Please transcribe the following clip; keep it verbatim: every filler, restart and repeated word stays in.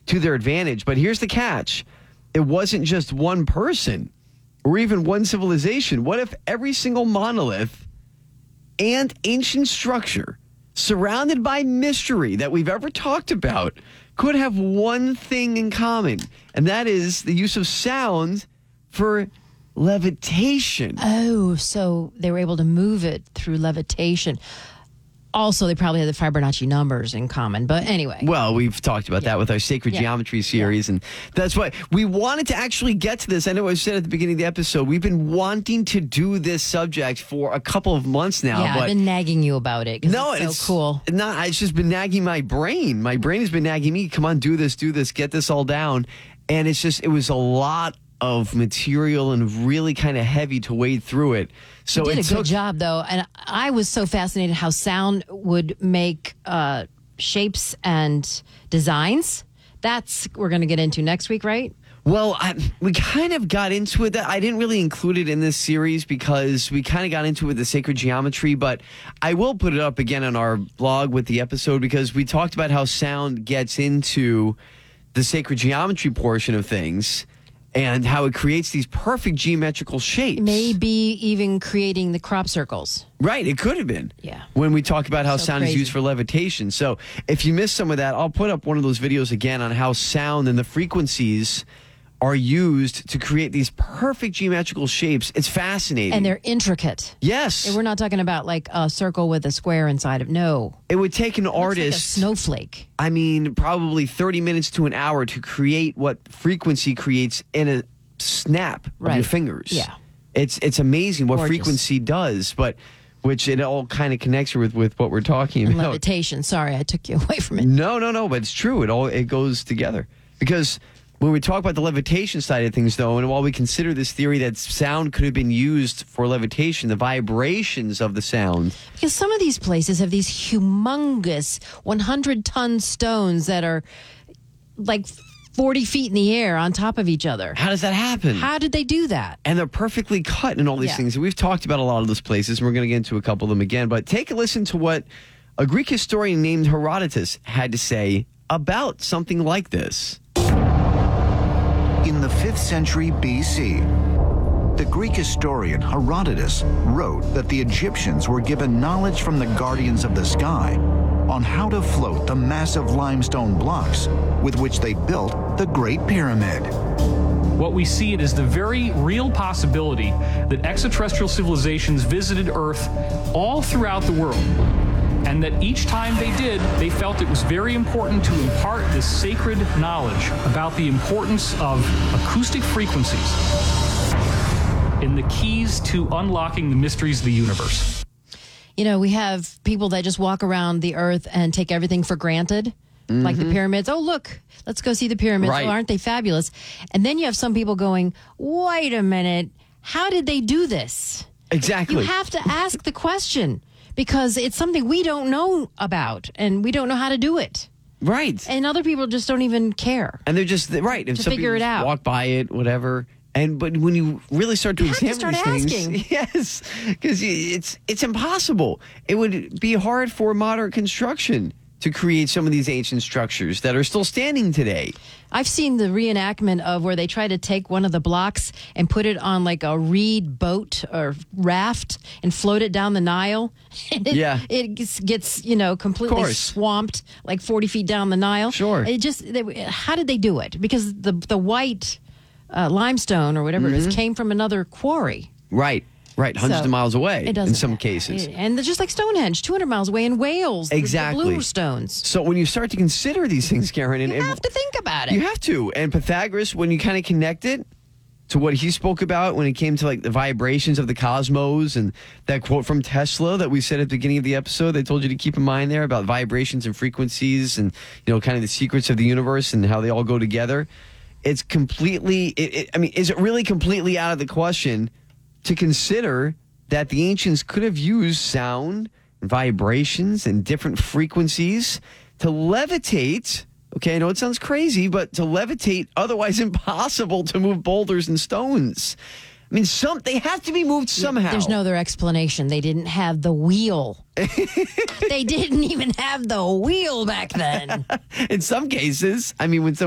to their advantage. But here's the catch. It wasn't just one person or even one civilization. What if every single monolith and ancient structure surrounded by mystery that we've ever talked about could have one thing in common, and that is the use of sound for levitation? Oh, so they were able to move it through levitation. Also, they probably had the Fibonacci numbers in common. But anyway. Well, we've talked about yeah. that with our Sacred yeah. Geometry series. Yeah. And that's why we wanted to actually get to this. I know I said at the beginning of the episode, we've been wanting to do this subject for a couple of months now. Yeah, but I've been nagging you about it. No, it's so it's cool. Not, it's just been nagging my brain. My brain has been nagging me. Come on, do this, do this, get this all down. And it's just, it was a lot of material and really kind of heavy to wade through it. So you did it a took, good job, though. And I was so fascinated how sound would make uh, shapes and designs. That's we're going to get into next week, right? Well, I, we kind of got into it. I didn't really include it in this series because we kind of got into it with the Sacred Geometry, but I will put it up again on our blog with the episode because we talked about how sound gets into the Sacred Geometry portion of things and how it creates these perfect geometrical shapes. Maybe even creating the crop circles. Right, it could have been. Yeah. When we talk about how So sound crazy. is used for levitation. So if you missed some of that, I'll put up one of those videos again on how sound and the frequencies are used to create these perfect geometrical shapes. It's fascinating. And they're intricate. Yes. And we're not talking about like a circle with a square inside of. No. It would take an It looks like a artist, snowflake. I mean, probably thirty minutes to an hour to create what frequency creates in a snap of Right. your fingers. Yeah. It's it's amazing what Gorgeous. frequency does, but which it all kind of connects with, with what we're talking And about. levitation. Sorry, I took you away from it. No, no, no, but it's true. It all it goes together. Because when we talk about the levitation side of things, though, and while we consider this theory that sound could have been used for levitation, the vibrations of the sound. Because some of these places have these humongous one hundred ton stones that are like forty feet in the air on top of each other. How does that happen? How did they do that? And they're perfectly cut and all these Yeah. things. We've talked about a lot of those places, and we're going to get into a couple of them again. But take a listen to what a Greek historian named Herodotus had to say about something like this. In the fifth century B C, the Greek historian Herodotus wrote that the Egyptians were given knowledge from the guardians of the sky on how to float the massive limestone blocks with which they built the Great Pyramid. What we see it is the very real possibility that extraterrestrial civilizations visited Earth all throughout the world, and that each time they did, they felt it was very important to impart this sacred knowledge about the importance of acoustic frequencies in the keys to unlocking the mysteries of the universe. You know, we have people that just walk around the earth and take everything for granted, mm-hmm. like the pyramids. Oh, look, let's go see the pyramids. Right. Oh, aren't they fabulous? And then you have some people going, wait a minute, how did they do this? Exactly. You have to ask the question because it's something we don't know about and we don't know how to do it. Right. And other people just don't even care. And they're just, right. If To some figure people it just out. walk by it, whatever. And but when you really start to You have to examine start these asking. things, yes, because it's it's impossible. It would be hard for modern construction to create some of these ancient structures that are still standing today. I've seen the reenactment of where they try to take one of the blocks and put it on like a reed boat or raft and float it down the Nile. And it, Yeah. it gets, gets, you know, completely course. swamped like forty feet down the Nile. Sure. It just, they, how did they do it? Because the the white uh, limestone or whatever it is came from another quarry. Right, right, hundreds So, of miles away It doesn't in some matter. cases. And they're just like Stonehenge, two hundred miles away in Wales. the- Exactly. The blue stones. So when you start to consider these things, Karen, and, You and have to think about it. you have to. And Pythagoras, when you kind of connect it to what he spoke about when it came to like the vibrations of the cosmos and that quote from Tesla that we said at the beginning of the episode, they told you to keep in mind there about vibrations and frequencies and, you know, kind of the secrets of the universe and how they all go together. It's completely, it, it, I mean, is it really completely out of the question to consider that the ancients could have used sound, vibrations, and different frequencies to levitate? Okay, I know it sounds crazy, but to levitate otherwise impossible to move boulders and stones. I mean, some they have to be moved somehow. There's no other explanation. They didn't have the wheel. They didn't even have the wheel back then. In some cases, I mean, when some